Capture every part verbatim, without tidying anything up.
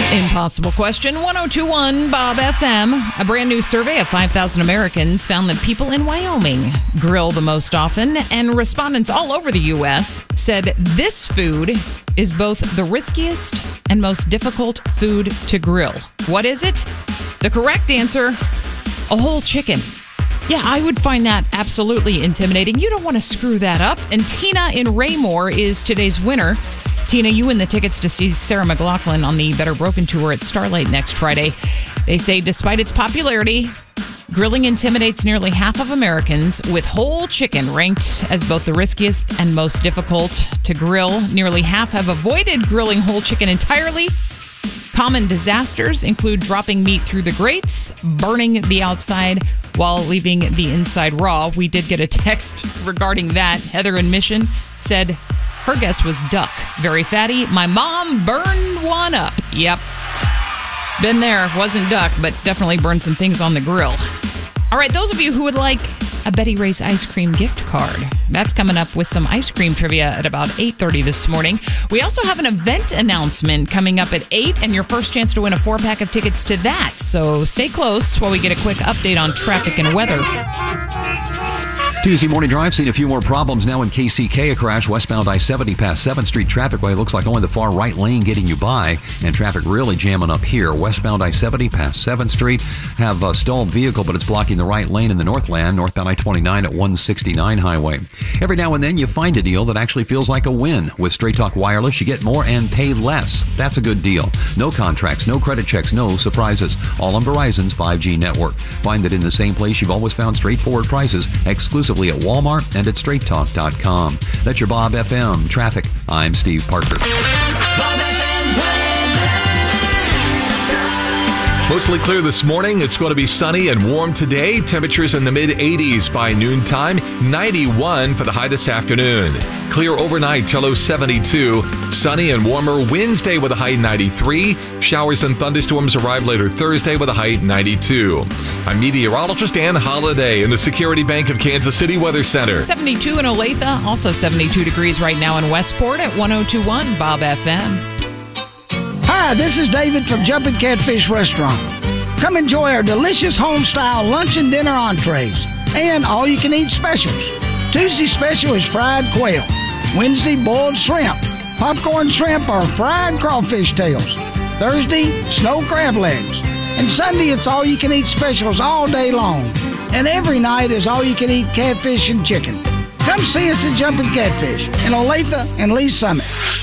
Impossible question. one oh two point one Bob F M. A brand new survey of five thousand Americans found that people in Wyoming grill the most often, and respondents all over the U S said this food is both the riskiest and most difficult food to grill. What is it? The correct answer, a whole chicken. Yeah, I would find that absolutely intimidating. You don't want to screw that up. And Tina in Raymore is today's winner. Tina, you win the tickets to see Sarah McLachlan on the Better Broken Tour at Starlight next Friday. They say despite its popularity, grilling intimidates nearly half of Americans, with whole chicken ranked as both the riskiest and most difficult to grill. Nearly half have avoided grilling whole chicken entirely. Common disasters include dropping meat through the grates, burning the outside while leaving the inside raw. We did get a text regarding that. Heather in Mission said her guess was duck. Very fatty. My mom burned one up. Yep. Been there. Wasn't duck, but definitely burned some things on the grill. All right, those of you who would like a Betty Ray's ice cream gift card, that's coming up with some ice cream trivia at about eight thirty this morning. We also have an event announcement coming up at eight, and your first chance to win a four-pack of tickets to that. So stay close while we get a quick update on traffic and weather. Tuesday morning drive, seeing a few more problems now in K C K. A crash westbound I seventy past seventh Street Trafficway. Looks like only the far right lane getting you by, and traffic really jamming up here. Westbound I seventy past seventh Street. Have a stalled vehicle, but it's blocking the right lane in the Northland. Northbound I twenty-nine at one sixty-nine Highway. Every now and then you find a deal that actually feels like a win. With Straight Talk Wireless, you get more and pay less. That's a good deal. No contracts, no credit checks, no surprises. All on Verizon's five G network. Find that in the same place you've always found straightforward prices, exclusively at Walmart and at straight talk dot com. That's your Bob F M traffic. I'm Steve Parker. Mostly clear this morning. It's going to be sunny and warm today. Temperatures in the mid eighties by noontime. ninety-one for the high this afternoon. Clear overnight till low seventy-two. Sunny and warmer Wednesday with a high ninety-three. Showers and thunderstorms arrive later Thursday with a high ninety-two. I'm meteorologist Ann Holiday in the Security Bank of Kansas City Weather Center. seventy-two in Olathe. Also seventy-two degrees right now in Westport at one oh two point one Bob F M. Hi, this is David from Jumpin' Catfish Restaurant. Come enjoy our delicious home-style lunch and dinner entrees and all-you-can-eat specials. Tuesday special is fried quail. Wednesday, boiled shrimp, popcorn shrimp, or fried crawfish tails. Thursday, snow crab legs. And Sunday, it's all-you-can-eat specials all day long. And every night is all-you-can-eat catfish and chicken. Come see us at Jumpin' Catfish in Olathe and Lee Summit.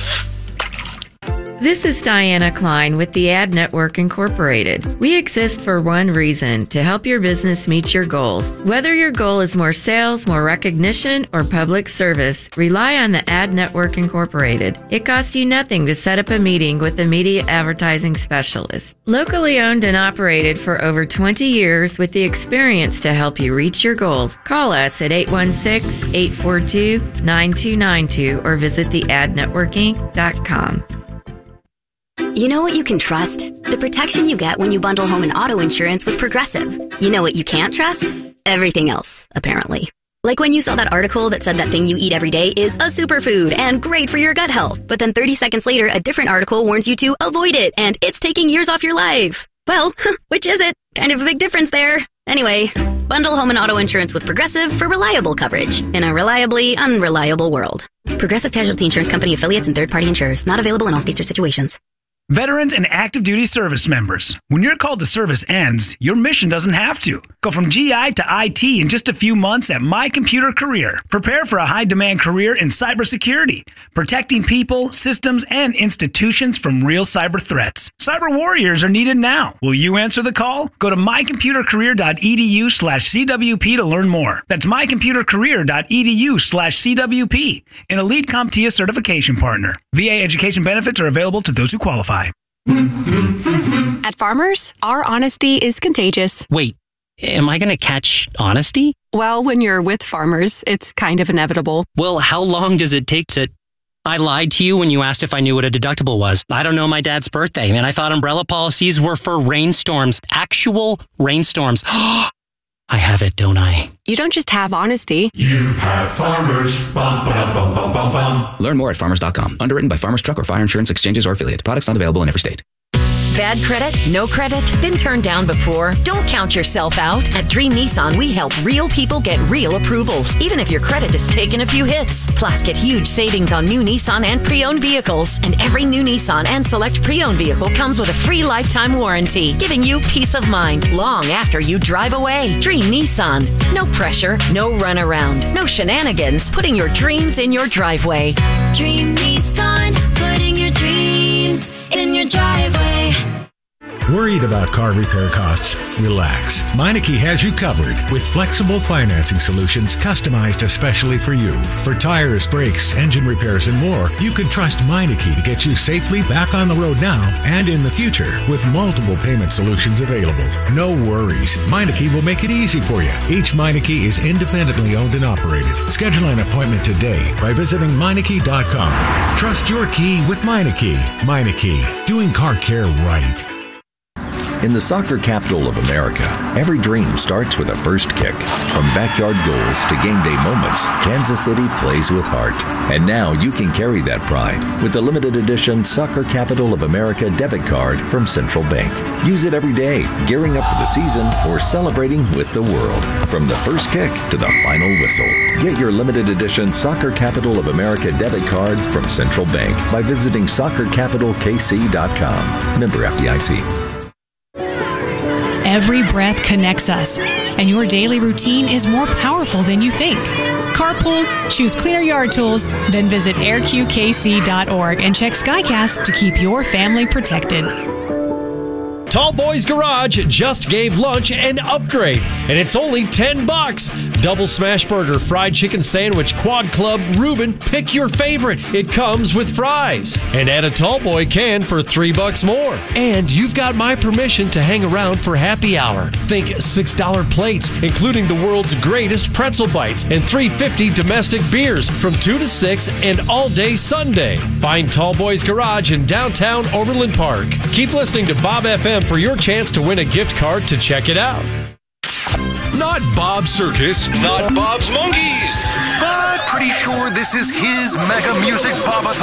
This is Diana Klein with the Ad Network Incorporated. We exist for one reason, to help your business meet your goals. Whether your goal is more sales, more recognition, or public service, rely on the Ad Network Incorporated. It costs you nothing to set up a meeting with a media advertising specialist. Locally owned and operated for over twenty years with the experience to help you reach your goals. Call us at eight one six, eight four two, nine two nine two or visit the ad network inc dot com. You know what you can trust? The protection you get when you bundle home and auto insurance with Progressive. You know what you can't trust? Everything else, apparently. Like when you saw that article that said that thing you eat every day is a superfood and great for your gut health, but then thirty seconds later, a different article warns you to avoid it and it's taking years off your life. Well, which is it? Kind of a big difference there. Anyway, bundle home and auto insurance with Progressive for reliable coverage in a reliably unreliable world. Progressive Casualty Insurance Company affiliates and third-party insurers. Not available in all states or situations. Veterans and active duty service members, when your call to service ends, your mission doesn't have to. Go from G I to I T in just a few months at My Computer Career. Prepare for a high-demand career in cybersecurity, protecting people, systems, and institutions from real cyber threats. Cyber warriors are needed now. Will you answer the call? Go to mycomputercareer.edu slash CWP to learn more. That's mycomputercareer.edu slash CWP, an Elite CompTIA certification partner. V A education benefits are available to those who qualify. At Farmers, our honesty is contagious. Wait, am I going to catch honesty? Well, when you're with Farmers, it's kind of inevitable. Well, how long does it take to... I lied to you when you asked if I knew what a deductible was. I don't know my dad's birthday, and I thought umbrella policies were for rainstorms. Actual rainstorms. I have it, don't I? You don't just have honesty. You have Farmers. Bum, bum, bum, bum, bum, bum. Learn more at farmers dot com. Underwritten by Farmers Truck or Fire Insurance Exchanges or Affiliate. Products not available in every state. Bad credit? No credit? Been turned down before? Don't count yourself out. At Dream Nissan, we help real people get real approvals, even if your credit has taken a few hits. Plus, get huge savings on new Nissan and pre-owned vehicles. And every new Nissan and select pre-owned vehicle comes with a free lifetime warranty, giving you peace of mind long after you drive away. Dream Nissan. No pressure, no runaround, no shenanigans. Putting your dreams in your driveway. Dream Nissan, putting your dreams in your driveway. Worried about car repair costs? Relax. Meineke has you covered with flexible financing solutions customized especially for you. For tires, brakes, engine repairs, and more, you can trust Meineke to get you safely back on the road now and in the future with multiple payment solutions available. No worries. Meineke will make it easy for you. Each Meineke is independently owned and operated. Schedule an appointment today by visiting Meineke dot com. Trust your key with Meineke. Meineke, doing car care right. In the soccer capital of America, every dream starts with a first kick. From backyard goals to game day moments, Kansas City plays with heart. And now you can carry that pride with the limited edition Soccer Capital of America debit card from Central Bank. Use it every day, gearing up for the season or celebrating with the world. From the first kick to the final whistle. Get your limited edition Soccer Capital of America debit card from Central Bank by visiting soccer capital k c dot com. Member F D I C. Every breath connects us, and your daily routine is more powerful than you think. Carpool, choose cleaner yard tools, then visit air q k c dot org and check SkyCast to keep your family protected. Tall Boys Garage just gave lunch an upgrade, and it's only ten bucks. Double smash burger, fried chicken sandwich, quad club, Reuben, pick your favorite. It comes with fries. And add a Tall Boy can for three bucks more. And you've got my permission to hang around for happy hour. Think six dollar plates, including the world's greatest pretzel bites, and three fifty domestic beers from two to six and all day Sunday. Find Tall Boys Garage in downtown Overland Park. Keep listening to Bob F M for your chance to win a gift card to check it out. Not Bob's Circus, not Bob's Monkeys, but pretty sure this is his Mega Music Bobathon.